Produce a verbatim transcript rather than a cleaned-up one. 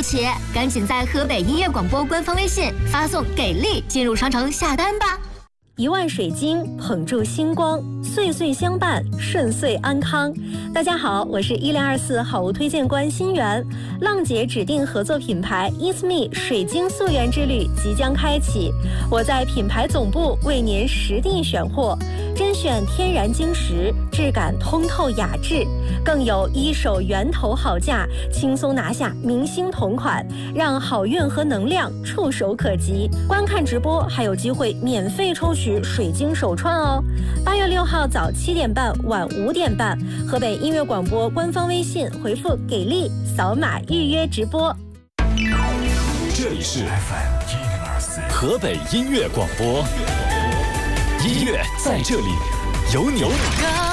起，赶紧在河北音乐广播官方微信发送“给力”进入商城下单吧。 一万水晶捧住星光，岁岁相伴，顺遂安康。大家好，我是一零二四好物推荐官心源。浪姐指定合作品牌 It's Me 水晶溯源之旅即将开启，我在品牌总部为您实地选货，甄选天然晶石，质感通透雅致，更有一手源头好价，轻松拿下明星同款，让好运和能量触手可及。观看直播还有机会免费抽取水晶手串哦。八月六号早七点半，晚五点半，河北音乐广播官方微信回复“给力”，扫码预约直播。 这里是 F M 一零二四河北音乐广播，音乐在这里有你。